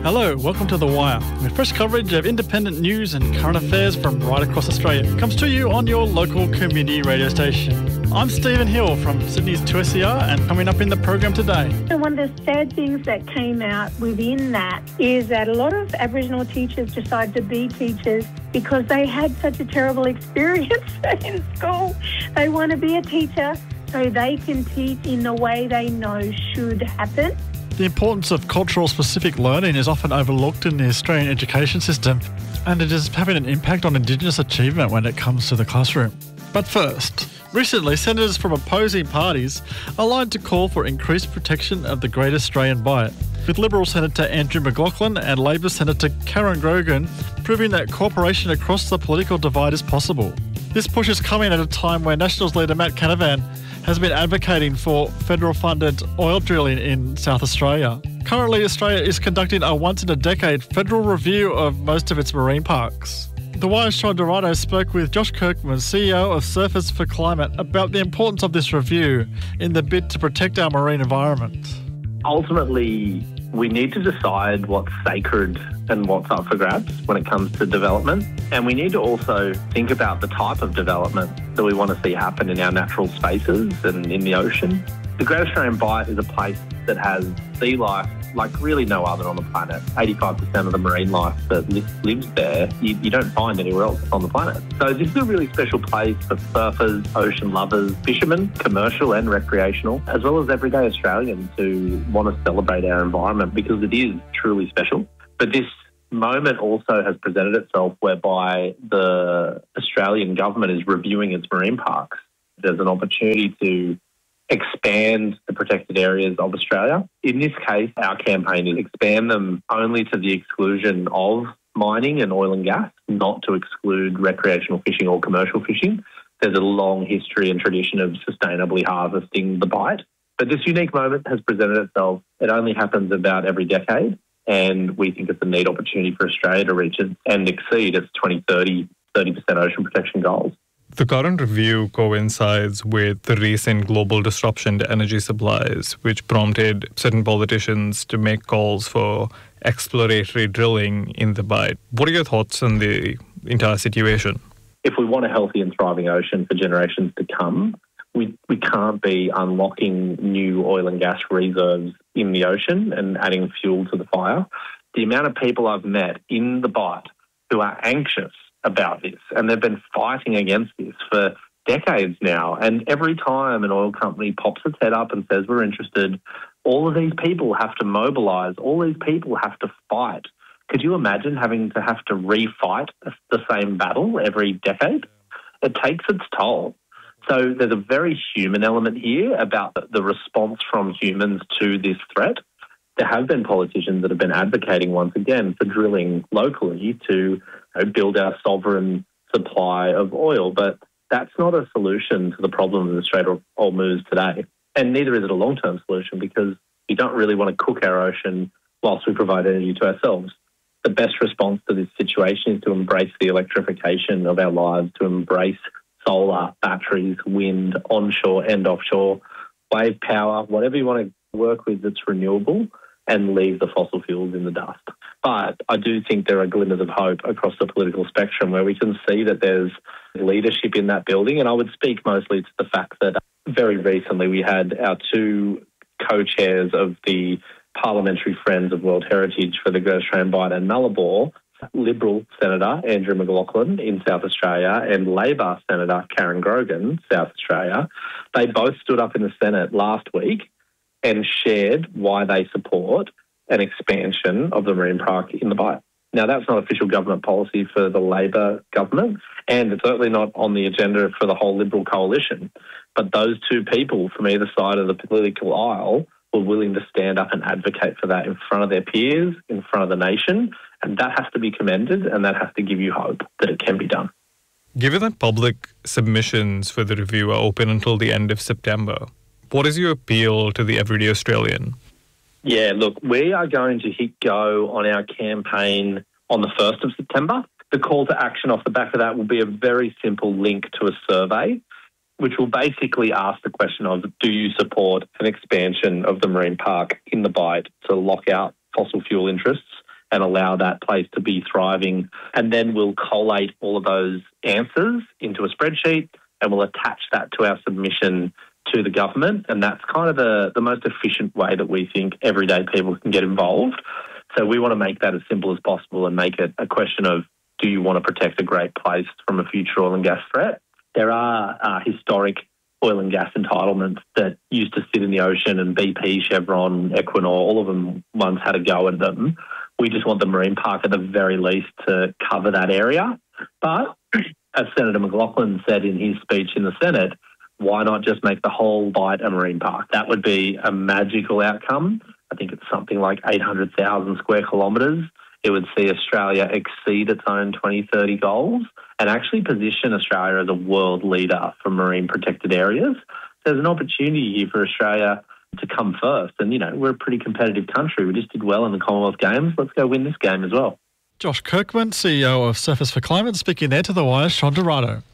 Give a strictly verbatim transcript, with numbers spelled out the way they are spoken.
Hello, welcome to The Wire, with fresh coverage of independent news and current affairs from right across Australia. It comes to you on your local community radio station. I'm Stephen Hill from Sydney's two S E R, and coming up in the program today. And one of the sad things that came out within that is that a lot of Aboriginal teachers decided to be teachers because they had such a terrible experience in school. They want to be a teacher so they can teach in the way they know should happen. The importance of cultural specific learning is often overlooked in the Australian education system, and it is having an impact on Indigenous achievement when it comes to the classroom. But first, recently senators from opposing parties aligned to call for increased protection of the Great Australian Bight, with Liberal Senator Andrew McLaughlin and Labor Senator Karen Grogan proving that cooperation across the political divide is possible. This push is coming at a time where Nationals leader Matt Canavan has been advocating for federal-funded oil drilling in South Australia. Currently, Australia is conducting a once-in-a-decade federal review of most of its marine parks. The Wire's Sean Dorado spoke with Josh Kirkman, C E O of Surfers for Climate, about the importance of this review in the bid to protect our marine environment. Ultimately, we need to decide what's sacred and what's up for grabs when it comes to development. And we need to also think about the type of development that we want to see happen in our natural spaces and in the ocean. The Great Australian Bight is a place that has sea life like really no other on the planet. eighty-five percent of the marine life that li- lives there, you, you don't find anywhere else on the planet. So this is a really special place for surfers, ocean lovers, fishermen, commercial and recreational, as well as everyday Australians who want to celebrate our environment because it is truly special. But this moment also has presented itself whereby the Australian government is reviewing its marine parks. There's an opportunity to expand the protected areas of Australia. In this case, our campaign is expand them only to the exclusion of mining and oil and gas, not to exclude recreational fishing or commercial fishing. There's a long history and tradition of sustainably harvesting the Bight. But this unique moment has presented itself. It only happens about every decade, and we think it's a neat opportunity for Australia to reach it and exceed its twenty thirty thirty percent ocean protection goals. The current review coincides with the recent global disruption to energy supplies, which prompted certain politicians to make calls for exploratory drilling in the Bight. What are your thoughts on the entire situation? If we want a healthy and thriving ocean for generations to come, we, we can't be unlocking new oil and gas reserves in the ocean and adding fuel to the fire. The amount of people I've met in the Bight who are anxious about this, and they've been fighting against this for decades now. And every time an oil company pops its head up and says we're interested, all of these people have to mobilise. All these people have to fight. Could you imagine having to have to refight the same battle every decade? It takes its toll. So there's a very human element here about the response from humans to this threat. There have been politicians that have been advocating once again for drilling locally to you know, build our sovereign supply of oil, but that's not a solution to the problem of the Strait of Hormuz today. And neither is it a long-term solution because we don't really want to cook our ocean whilst we provide energy to ourselves. The best response to this situation is to embrace the electrification of our lives, to embrace solar, batteries, wind, onshore and offshore, wave power, whatever you want to work with that's renewable, and leave the fossil fuels in the dust. But I do think there are glimmers of hope across the political spectrum where we can see that there's leadership in that building. And I would speak mostly to the fact that very recently we had our two co-chairs of the Parliamentary Friends of World Heritage for the Great Australian Bight and Nullarbor, Liberal Senator Andrew McLaughlin in South Australia and Labor Senator Karen Grogan, South Australia. They both stood up in the Senate last week and shared why they support an expansion of the marine park in the Bight. Now, that's not official government policy for the Labor government, and it's certainly not on the agenda for the whole Liberal coalition. But those two people from either side of the political aisle were willing to stand up and advocate for that in front of their peers, in front of the nation, and that has to be commended, and that has to give you hope that it can be done. Given that public submissions for the review are open until the end of September, what is your appeal to the everyday Australian? Yeah, look, we are going to hit go on our campaign on the first of September. The call to action off the back of that will be a very simple link to a survey, which will basically ask the question of, do you support an expansion of the marine park in the Bight to lock out fossil fuel interests and allow that place to be thriving. And then we'll collate all of those answers into a spreadsheet and we'll attach that to our submission to the government. And that's kind of the, the most efficient way that we think everyday people can get involved. So we want to make that as simple as possible and make it a question of, do you want to protect a great place from a future oil and gas threat? There are uh, historic oil and gas entitlements that used to sit in the ocean, and B P, Chevron, Equinor, all of them once had a go at them. We just want the marine park at the very least to cover that area. But as Senator McLaughlin said in his speech in the Senate, why not just make the whole Bight a marine park? That would be a magical outcome. I think it's something like eight hundred thousand square kilometres. It would see Australia exceed its own twenty thirty goals and actually position Australia as a world leader for marine protected areas. There's an opportunity here for Australia to come first. And, you know, we're a pretty competitive country. We just did well in the Commonwealth Games. Let's go win this game as well. Josh Kirkman, C E O of Surface for Climate, speaking there to The Wire's Sean Dorado.